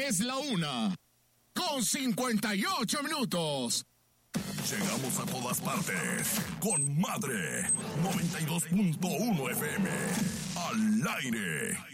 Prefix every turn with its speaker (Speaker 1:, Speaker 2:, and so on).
Speaker 1: Es la 1:58.
Speaker 2: Llegamos a todas partes con Madre 92.1 FM. Al aire.